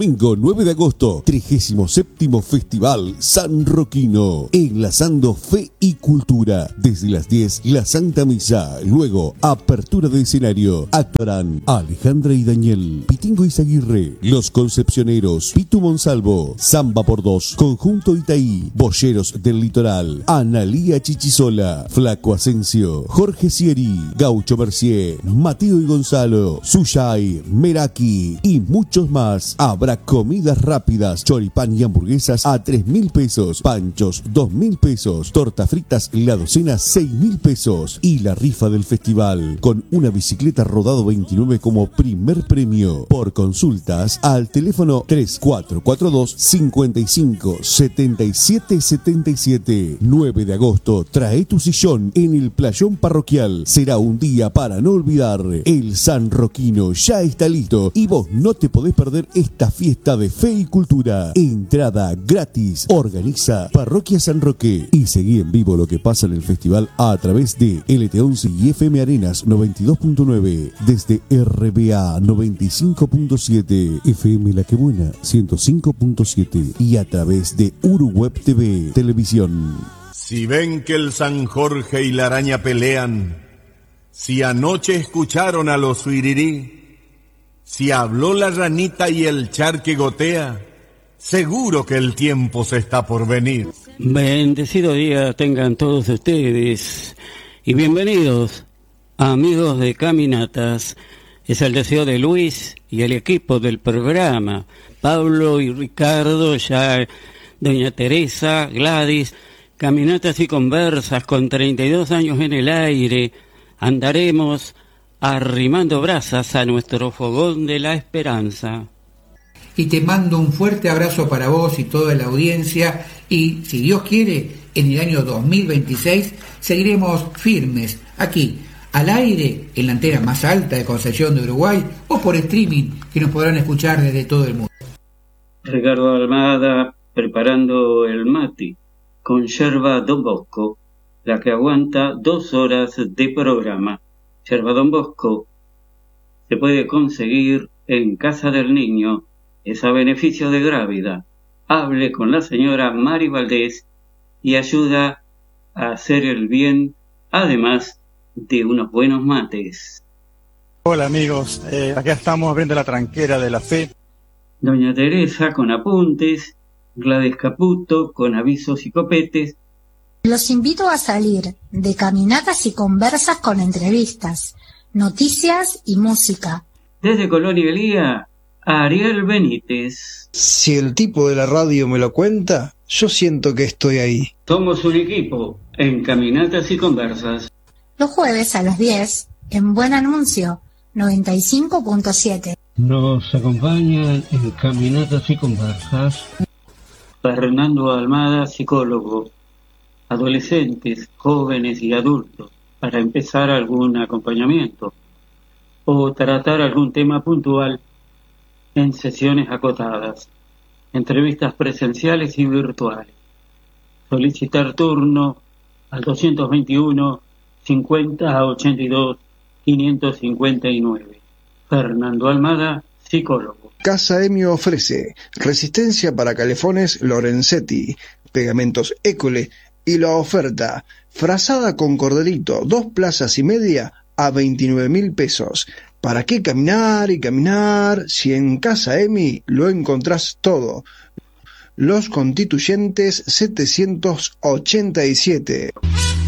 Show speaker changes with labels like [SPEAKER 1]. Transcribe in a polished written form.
[SPEAKER 1] Domingo 9 de agosto, 37º Festival San Roquino, enlazando fe y cultura. Desde las 10, la Santa Misa, luego apertura de escenario. Actuarán Alejandra y Daniel, Pitingo Izaguirre, Los Concepcioneros, Pitu Monsalvo, Samba por Dos, Conjunto Itaí, Boyeros del Litoral, Analía Chichisola, Flaco Asensio, Jorge Sieri, Gaucho Mercier, Mateo y Gonzalo, Suyay, Meraki y muchos más. Habrá comidas rápidas, choripán y hamburguesas a 3.000 pesos, panchos 2.000 pesos, tortas fritas la docena 6.000 pesos y la rifa del festival con una bicicleta Rodado 29 como primer premio. Por consultas al teléfono 3442 55 77 77. 9 de agosto, trae tu sillón en el playón parroquial. Será un día para no olvidar. El San Roquino ya está listo y vos no te podés perder esta fiesta de fe y cultura. Entrada gratis. Organiza Parroquia San Roque y seguí en vivo lo que pasa en el festival a través de LT11 y FM Arenas 92.9, desde RBA 95.7, FM La Que Buena 105.7 y a través de Uruweb TV Televisión.
[SPEAKER 2] Si ven que el San Jorge y la araña pelean, si anoche escucharon a los suirirí, si habló la ranita y el charque gotea, seguro que el tiempo se está por venir.
[SPEAKER 3] Bendecido día tengan todos ustedes y bienvenidos, amigos de Caminatas. Es el deseo de Luis y el equipo del programa, Pablo y Ricardo, ya doña Teresa, Gladys. Caminatas y conversas con 32 años en el aire. Andaremos arrimando brasas a nuestro fogón de la esperanza.
[SPEAKER 4] Y te mando un fuerte abrazo para vos y toda la audiencia. Y si Dios quiere, en el año 2026 seguiremos firmes aquí, al aire, en la antena más alta de Concepción de Uruguay, o por streaming, que nos podrán escuchar desde todo el mundo.
[SPEAKER 3] Ricardo Almada preparando el mate con yerba Don Bosco, la que aguanta 2 horas de programa. Yerba Don Bosco se puede conseguir en Casa del Niño, es a beneficio de Grávida. Hable con la señora Mari Valdés y ayuda a hacer el bien, además de unos buenos mates.
[SPEAKER 5] Hola amigos, acá estamos abriendo la tranquera de la fe.
[SPEAKER 3] Doña Teresa con apuntes, Gladys Caputo con avisos y copetes.
[SPEAKER 6] Los invito a salir de caminatas y conversas con entrevistas, noticias y música.
[SPEAKER 3] Desde Colonia Elía, Ariel Benítez.
[SPEAKER 7] Si el tipo de la radio me lo cuenta, yo siento que estoy ahí.
[SPEAKER 3] Somos un equipo en Caminatas y Conversas.
[SPEAKER 6] Los jueves a las 10, en Buen Anuncio, 95.7.
[SPEAKER 3] Nos acompañan en Caminatas y Conversas Fernando Almada, psicólogo, adolescentes, jóvenes y adultos, para empezar algún acompañamiento o tratar algún tema puntual en sesiones acotadas, entrevistas presenciales y virtuales. Solicitar turno al 221 50 82 559. Fernando Almada, psicólogo.
[SPEAKER 7] Casa Emio ofrece resistencia para calefones Lorenzetti, pegamentos École y la oferta frazada con corderito 2 plazas y media a 29.000 pesos. ¿Para qué caminar y caminar si en Casa Emi lo encontrás todo? Los Constituyentes 787.